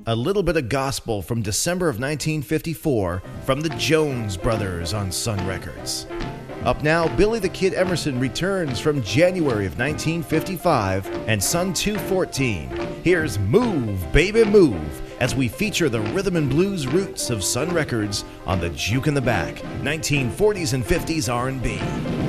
a little bit of gospel from December of 1954 from the Jones Brothers on Sun Records. Up now, Billy the Kid Emerson returns from January of 1955 and Sun 214. Here's Move, Baby Move, as we feature the rhythm and blues roots of Sun Records on the Juke in the Back, 1940s and 50s R&B.